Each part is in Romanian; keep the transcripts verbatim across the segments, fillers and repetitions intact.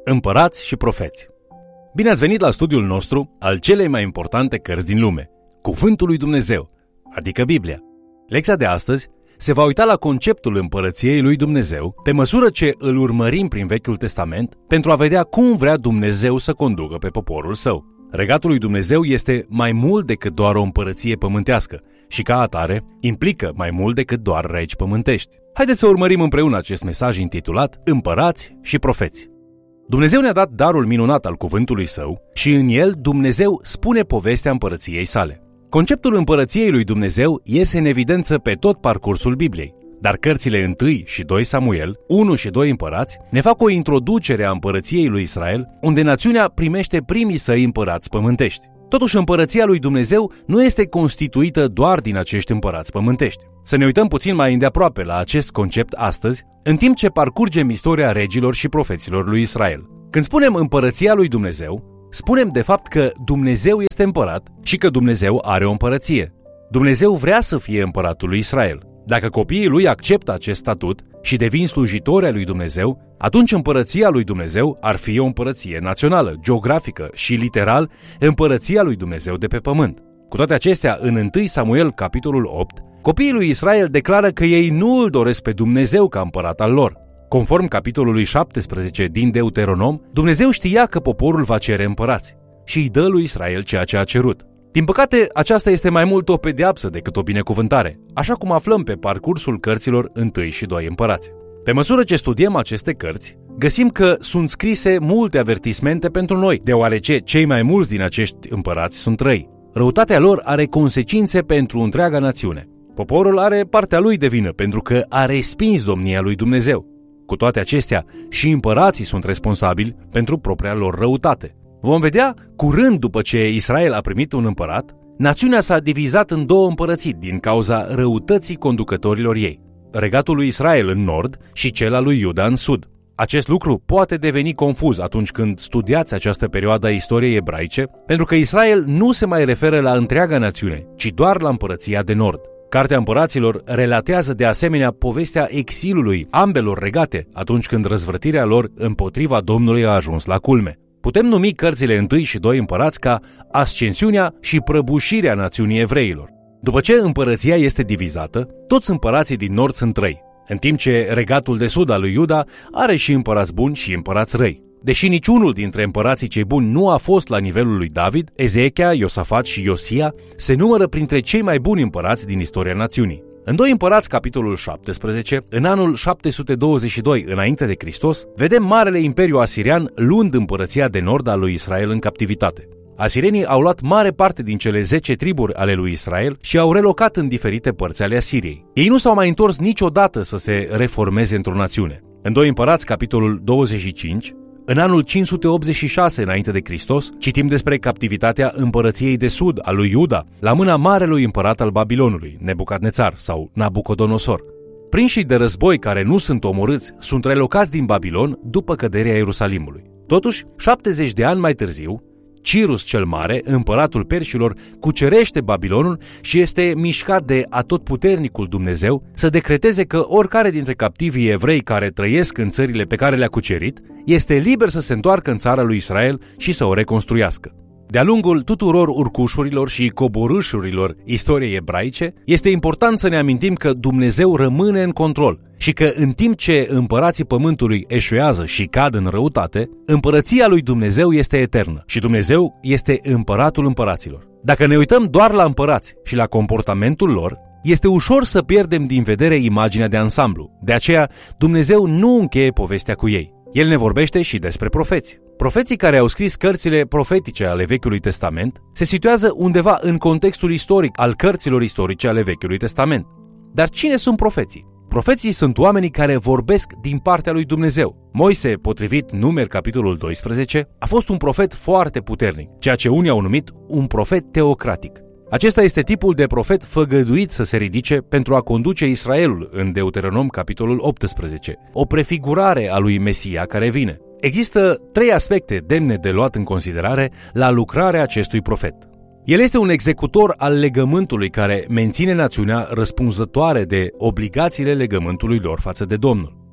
Împărați și profeți. Bine ați venit la studiul nostru al celei mai importante cărți din lume, Cuvântul lui Dumnezeu, adică Biblia. Lecția de astăzi se va uita la conceptul împărăției lui Dumnezeu pe măsură ce îl urmărim prin Vechiul Testament pentru a vedea cum vrea Dumnezeu să conducă pe poporul său. Regatul lui Dumnezeu este mai mult decât doar o împărăție pământească și ca atare implică mai mult decât doar regi pământești. Haideți să urmărim împreună acest mesaj intitulat Împărați și profeți. Dumnezeu ne-a dat darul minunat al cuvântului său și în el Dumnezeu spune povestea împărăției sale. Conceptul împărăției lui Dumnezeu iese în evidență pe tot parcursul Bibliei, dar cărțile unu și doi Samuel, unu și doi Împărați, ne fac o introducere a împărăției lui Israel, unde națiunea primește primii săi împărați pământești. Totuși, împărăția lui Dumnezeu nu este constituită doar din acești împărați pământești. Să ne uităm puțin mai îndeaproape la acest concept astăzi, în timp ce parcurgem istoria regilor și profeților lui Israel. Când spunem împărăția lui Dumnezeu, spunem de fapt că Dumnezeu este împărat și că Dumnezeu are o împărăție. Dumnezeu vrea să fie împăratul lui Israel. Dacă copiii lui acceptă acest statut și devin slujitori ai lui Dumnezeu, atunci împărăția lui Dumnezeu ar fi o împărăție națională, geografică și literal împărăția lui Dumnezeu de pe pământ. Cu toate acestea, în unu Samuel, capitolul opt, copiii lui Israel declară că ei nu îl doresc pe Dumnezeu ca împărat al lor. Conform capitolului șaptesprezece din Deuteronom, Dumnezeu știa că poporul va cere împărați și îi dă lui Israel ceea ce a cerut. Din păcate, aceasta este mai mult o pedeapsă decât o binecuvântare, așa cum aflăm pe parcursul cărților unu și doi Împărați. Pe măsură ce studiem aceste cărți, găsim că sunt scrise multe avertismente pentru noi, deoarece cei mai mulți din acești împărați sunt răi. Răutatea lor are consecințe pentru întreaga națiune. Poporul are partea lui de vină pentru că a respins domnia lui Dumnezeu. Cu toate acestea, și împărații sunt responsabili pentru propria lor răutate. Vom vedea, curând după ce Israel a primit un împărat, națiunea s-a divizat în două împărății din cauza răutății conducătorilor ei. Regatul lui Israel în nord și cel al lui Iuda în sud. Acest lucru poate deveni confuz atunci când studiați această perioadă a istoriei ebraice, pentru că Israel nu se mai referă la întreaga națiune, ci doar la împărăția de nord. Cartea Împăraților relatează de asemenea povestea exilului ambelor regate atunci când răzvrătirea lor împotriva Domnului a ajuns la culme. Putem numi cărțile unu și doi Împărați ca ascensiunea și prăbușirea națiunii evreilor. După ce împărăția este divizată, toți împărații din nord sunt răi, în timp ce regatul de sud al lui Iuda are și împărați buni și împărați răi. Deși niciunul dintre împărații cei buni nu a fost la nivelul lui David, Ezechia, Iosafat și Iosia se numără printre cei mai buni împărați din istoria națiunii. În doi Împărați, capitolul șaptesprezece, în anul șapte sute douăzeci și doi înainte de Hristos, vedem Marele Imperiu Asirian luând împărăția de nord a lui Israel în captivitate. Asirienii au luat mare parte din cele zece triburi ale lui Israel și au relocat în diferite părți ale Asiriei. Ei nu s-au mai întors niciodată să se reformeze într-o națiune. În doi Împărați, capitolul douăzeci și cinci, în anul cinci sute optzeci și șase înainte de Hristos, citim despre captivitatea împărăției de sud a lui Iuda la mâna marelui împărat al Babilonului, Nebucadnețar sau Nabucodonosor. Prinșii de război care nu sunt omorâți sunt relocați din Babilon după căderea Ierusalimului. Totuși, șaptezeci de ani mai târziu, Cirus cel Mare, împăratul perșilor, cucerește Babilonul și este mișcat de atotputernicul Dumnezeu să decreteze că oricare dintre captivii evrei care trăiesc în țările pe care le-a cucerit este liber să se întoarcă în țara lui Israel și să o reconstruiască. De-a lungul tuturor urcușurilor și coborâșurilor istoriei ebraice, este important să ne amintim că Dumnezeu rămâne în control și că în timp ce împărații pământului eșuează și cad în răutate, împărăția lui Dumnezeu este eternă și Dumnezeu este împăratul împăraților. Dacă ne uităm doar la împărați și la comportamentul lor, este ușor să pierdem din vedere imaginea de ansamblu. De aceea, Dumnezeu nu încheie povestea cu ei. El ne vorbește și despre profeți. Profeții care au scris cărțile profetice ale Vechiului Testament se situează undeva în contextul istoric al cărților istorice ale Vechiului Testament. Dar cine sunt profeții? Profeții sunt oamenii care vorbesc din partea lui Dumnezeu. Moise, potrivit Numeri, capitolul doisprezece, a fost un profet foarte puternic, ceea ce unii au numit un profet teocratic. Acesta este tipul de profet făgăduit să se ridice pentru a conduce Israelul în Deuteronom, capitolul optsprezece, o prefigurare a lui Mesia care vine. Există trei aspecte demne de luat în considerare la lucrarea acestui profet. El este un executor al legământului care menține națiunea răspunzătoare de obligațiile legământului lor față de Domnul.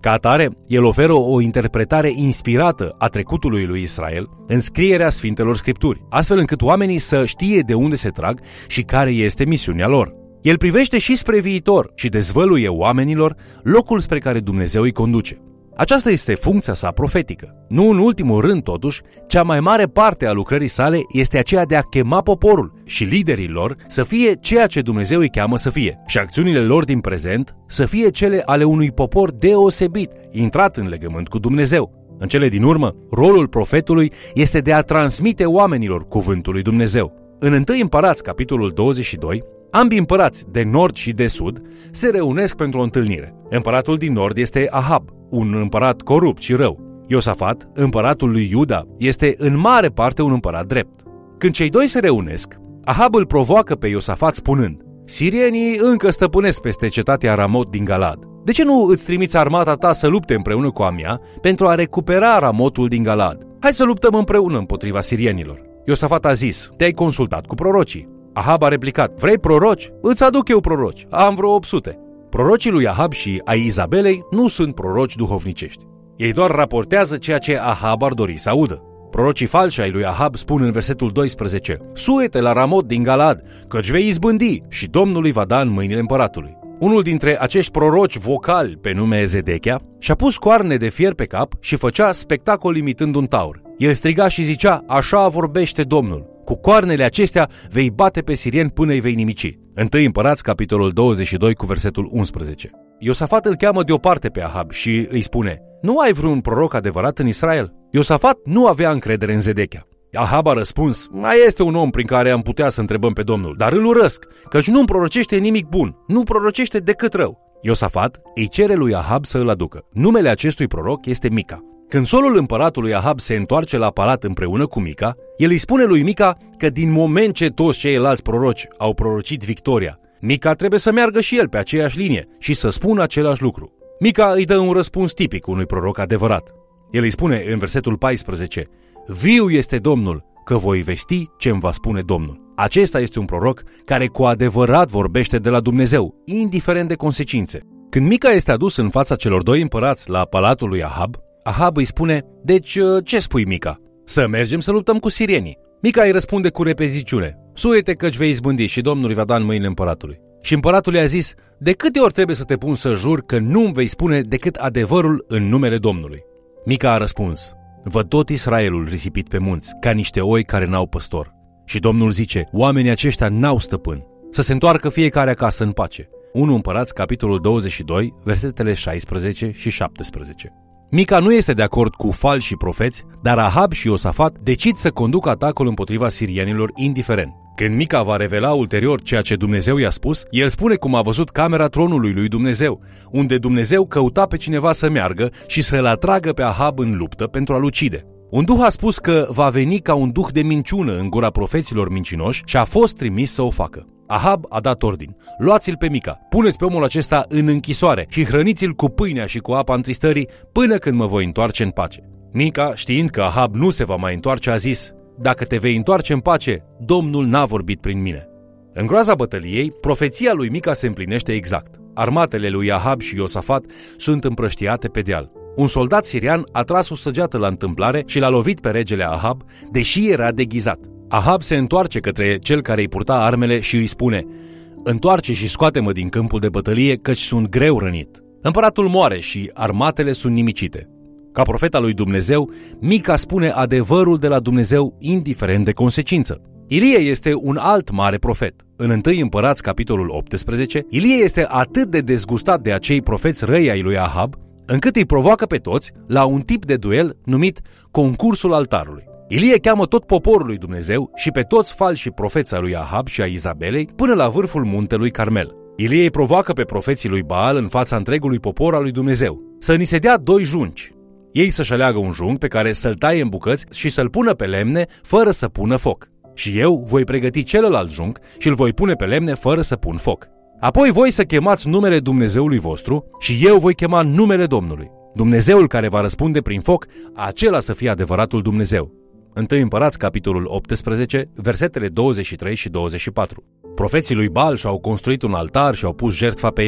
Ca atare, el oferă o interpretare inspirată a trecutului lui Israel în scrierea Sfintelor Scripturi, astfel încât oamenii să știe de unde se trag și care este misiunea lor. El privește și spre viitor și dezvăluie oamenilor locul spre care Dumnezeu îi conduce. Aceasta este funcția sa profetică. Nu în ultimul rând, totuși, cea mai mare parte a lucrării sale este aceea de a chema poporul și liderii lor să fie ceea ce Dumnezeu îi cheamă să fie și acțiunile lor din prezent să fie cele ale unui popor deosebit, intrat în legământ cu Dumnezeu. În cele din urmă, rolul profetului este de a transmite oamenilor cuvântul lui Dumnezeu. În întâi Împărați, capitolul douăzeci și doi, ambii împărați de nord și de sud se reunesc pentru o întâlnire. Împăratul din nord este Ahab, un împărat corupt și rău. Iosafat, împăratul lui Iuda, este în mare parte un împărat drept. Când cei doi se reunesc, Ahab îl provoacă pe Iosafat spunând: sirienii încă stăpânesc peste cetatea Ramot din Galad. De ce nu îți trimiți armata ta să lupte împreună cu a mea pentru a recupera Ramotul din Galad? Hai să luptăm împreună împotriva sirienilor. Iosafat a zis: te-ai consultat cu prorocii? Ahab a replicat: vrei proroci? Îți aduc eu proroci. Am vreo opt sute. Prorocii lui Ahab și ai Izabelei nu sunt proroci duhovnicești. Ei doar raportează ceea ce Ahab ar dori să audă. Prorocii falși ai lui Ahab spun în versetul doisprezece: suie-te la Ramot din Galad, căci vei izbândi și Domnul îi va da în mâinile împăratului. Unul dintre acești proroci vocali, pe nume Zedechia, și-a pus coarne de fier pe cap și făcea spectacol imitând un taur. El striga și zicea: așa vorbește Domnul, cu coarnele acestea vei bate pe sirieni până îi vei nimici. întâi Împărați, capitolul douăzeci și doi, cu versetul unsprezece. Iosafat îl cheamă deoparte pe Ahab și îi spune: nu ai vreun proroc adevărat în Israel? Iosafat nu avea încredere în Zedechia. Ahab a răspuns: mai este un om prin care am putea să întrebăm pe Domnul, dar îl urăsc, căci nu-mi prorocește nimic bun, nu prorocește decât rău. Iosafat îi cere lui Ahab să îl aducă. Numele acestui proroc este Mica. Când solul împăratului Ahab se întoarce la palat împreună cu Mica, el îi spune lui Mica că din moment ce toți ceilalți proroci au prorocit victoria, Mica trebuie să meargă și el pe aceeași linie și să spună același lucru. Mica îi dă un răspuns tipic unui proroc adevărat. El îi spune în versetul paisprezece: viu este Domnul, că voi vesti ce îmi va spune Domnul. Acesta este un proroc care cu adevărat vorbește de la Dumnezeu, indiferent de consecințe. Când Mica este adus în fața celor doi împărați la palatul lui Ahab, Ahab îi spune: deci ce spui, Mica? Să mergem să luptăm cu sirienii. Mica îi răspunde cu repeziciune: suie-te căci vei izbândi și Domnul îi va da în mâinile împăratului. Și împăratul i-a zis: de câte ori trebuie să te pun să jur că nu îmi vei spune decât adevărul în numele Domnului? Mica a răspuns: văd tot Israelul risipit pe munți, ca niște oi care n-au păstor. Și Domnul zice: oamenii aceștia n-au stăpân, să se întoarcă fiecare acasă în pace. întâi Împărați, capitolul douăzeci și doi, versetele șaisprezece și șaptesprezece. Mica nu este de acord cu falși profeți, dar Ahab și Iosafat decid să conducă atacul împotriva sirienilor indiferent. Când Mica va revela ulterior ceea ce Dumnezeu i-a spus, el spune cum a văzut camera tronului lui Dumnezeu, unde Dumnezeu căuta pe cineva să meargă și să-l atragă pe Ahab în luptă pentru a-l ucide. Un duh a spus că va veni ca un duh de minciună în gura profeților mincinoși și a fost trimis să o facă. Ahab a dat ordin: luați-l pe Mica, puneți pe omul acesta în închisoare și hrăniți-l cu pâinea și cu apa întristării până când mă voi întoarce în pace. Mica, știind că Ahab nu se va mai întoarce, a zis: dacă te vei întoarce în pace, Domnul n-a vorbit prin mine. În groaza bătăliei, profeția lui Mica se împlinește exact. Armatele lui Ahab și Iosafat sunt împrăștiate pe deal. Un soldat sirian a tras o săgeată la întâmplare și l-a lovit pe regele Ahab, deși era deghizat. Ahab se întoarce către cel care îi purta armele și îi spune: întoarce și scoate-mă din câmpul de bătălie, căci sunt greu rănit. Împăratul moare și armatele sunt nimicite. Ca profet al lui Dumnezeu, Mica spune adevărul de la Dumnezeu, indiferent de consecință. Ilie este un alt mare profet. În întâi Împărați, capitolul optsprezece, Ilie este atât de dezgustat de acei profeți răi ai lui Ahab, încât îi provoacă pe toți la un tip de duel numit concursul altarului. Ilie cheamă tot poporul lui Dumnezeu și pe toți falși profeții lui Ahab și a Izabelei până la vârful muntelui Carmel. Ilie îi provoacă pe profeții lui Baal în fața întregului popor al lui Dumnezeu să ni se dea doi junci. Ei să-și aleagă un junc pe care să-l taie în bucăți și să-l pună pe lemne fără să pună foc. Și eu voi pregăti celălalt junc și îl voi pune pe lemne fără să pun foc. Apoi voi să chemați numele Dumnezeului vostru și eu voi chema numele Domnului. Dumnezeul care va răspunde prin foc, acela să fie adevăratul Dumnezeu. întâi Împărați, capitolul optsprezece, versetele douăzeci și trei și douăzeci și patru. Profeții lui Baal și-au construit un altar și au pus jertfa pe el.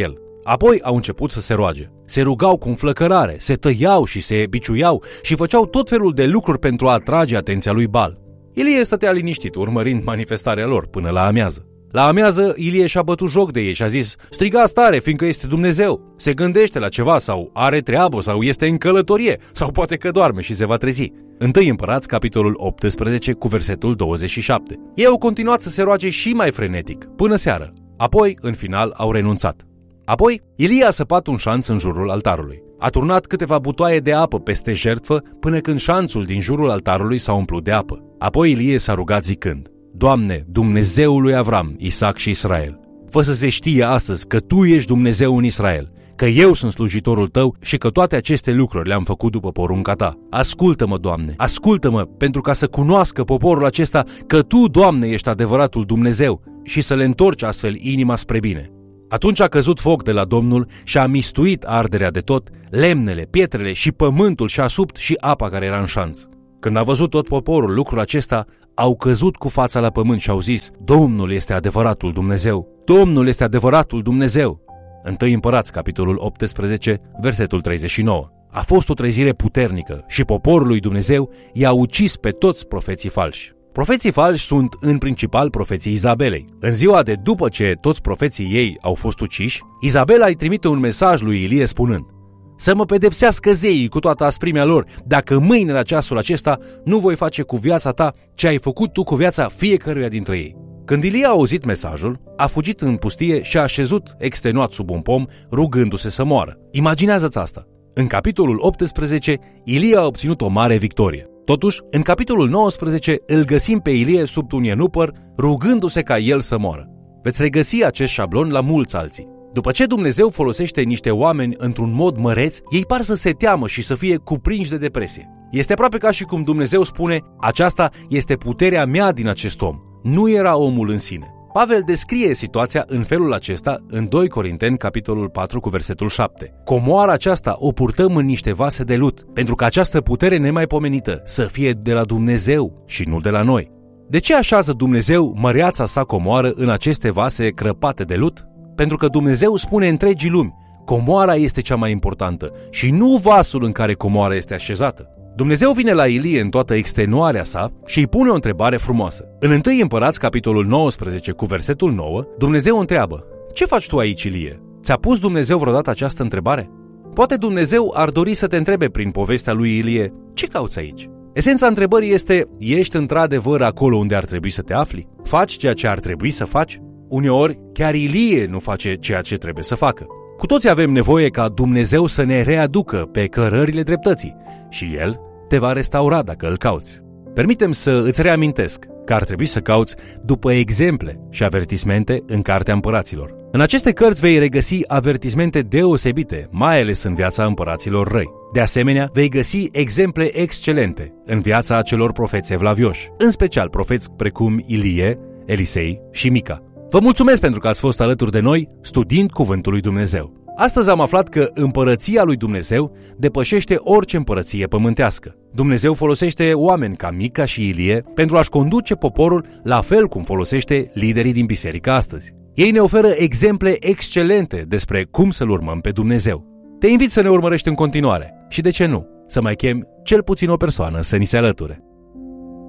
Apoi au început să se roage. Se rugau cu înflăcărare, se tăiau și se biciuiau și făceau tot felul de lucruri pentru a atrage atenția lui Baal. Ilie stătea liniștit, urmărind manifestarea lor până la amiază. La amiază, Ilie și-a bătut joc de ei și a zis: strigați tare, fiindcă este Dumnezeu. Se gândește la ceva sau are treabă sau este în călătorie sau poate că doarme și se va trezi. Întâi Împărați, capitolul optsprezece, cu versetul douăzeci și șapte. Ei au continuat să se roage și mai frenetic, până seară. Apoi, în final, au renunțat. Apoi, Ilie a săpat un șanț în jurul altarului. A turnat câteva butoaie de apă peste jertfă până când șanțul din jurul altarului s-a umplut de apă. Apoi Ilie s-a rugat zicând: Doamne, Dumnezeul lui Avram, Isaac și Israel, fă să se știe astăzi că Tu ești Dumnezeu în Israel, că eu sunt slujitorul Tău și că toate aceste lucruri le-am făcut după porunca Ta. Ascultă-mă, Doamne, ascultă-mă, pentru ca să cunoască poporul acesta că Tu, Doamne, ești adevăratul Dumnezeu și să le întorci astfel inima spre bine. Atunci a căzut foc de la Domnul și a mistuit arderea de tot, lemnele, pietrele și pământul și a subt și apa care era în șanț. Când a văzut tot poporul lucrul acesta, au căzut cu fața la pământ și au zis: Domnul este adevăratul Dumnezeu! Domnul este adevăratul Dumnezeu! Întâi Împărați, capitolul optsprezece, versetul treizeci și nouă. A fost o trezire puternică și poporul lui Dumnezeu i-a ucis pe toți profeții falși. Profeții falși sunt în principal profeții Izabelei. În ziua de după ce toți profeții ei au fost uciși, Izabela îi trimite un mesaj lui Ilie spunând: să mă pedepsească zeii cu toată asprimea lor, dacă mâine la ceasul acesta nu voi face cu viața ta ce ai făcut tu cu viața fiecăruia dintre ei. Când Ilie a auzit mesajul, a fugit în pustie și a așezut extenuat sub un pom, rugându-se să moară. Imaginează-ți asta! În capitolul optsprezece, Ilie a obținut o mare victorie. Totuși, în capitolul nouăsprezece, îl găsim pe Ilie sub un ienupăr, rugându-se ca el să moară. Veți regăsi acest șablon la mulți alții. După ce Dumnezeu folosește niște oameni într-un mod măreț, ei par să se teamă și să fie cuprinși de depresie. Este aproape ca și cum Dumnezeu spune: aceasta este puterea mea din acest om. Nu era omul în sine. Pavel descrie situația în felul acesta în doi Corinteni, capitolul patru, cu versetul șapte. Comoara aceasta o purtăm în niște vase de lut, pentru că această putere nemaipomenită să fie de la Dumnezeu și nu de la noi. De ce așează Dumnezeu măreața sa comoară în aceste vase crăpate de lut? Pentru că Dumnezeu spune întregii lumi: comoara este cea mai importantă și nu vasul în care comoara este așezată. Dumnezeu vine la Ilie în toată extenuarea sa și îi pune o întrebare frumoasă. În întâi Împărați, capitolul nouăsprezece, cu versetul nouă, Dumnezeu întreabă: ce faci tu aici, Ilie? Ți-a pus Dumnezeu vreodată această întrebare? Poate Dumnezeu ar dori să te întrebe prin povestea lui Ilie: ce cauți aici? Esența întrebării este: ești într-adevăr acolo unde ar trebui să te afli? Faci ceea ce ar trebui să faci? Uneori, chiar Ilie nu face ceea ce trebuie să facă. Cu toți avem nevoie ca Dumnezeu să ne readucă pe cărările dreptății și El te va restaura dacă îl cauți. Permitem să îți reamintesc că ar trebui să cauți după exemple și avertismente în Cartea Împăraților. În aceste cărți vei regăsi avertismente deosebite, mai ales în viața împăraților răi. De asemenea, vei găsi exemple excelente în viața acelor profeți evlavioși, în special profeți precum Ilie, Elisei și Mica. Vă mulțumesc pentru că ați fost alături de noi studiind Cuvântul lui Dumnezeu. Astăzi am aflat că împărăția lui Dumnezeu depășește orice împărăție pământească. Dumnezeu folosește oameni ca Mica și Ilie pentru a-și conduce poporul, la fel cum folosește liderii din biserică astăzi. Ei ne oferă exemple excelente despre cum să-L urmăm pe Dumnezeu. Te invit să ne urmărești în continuare și, de ce nu, să mai chemi cel puțin o persoană să ni se alăture.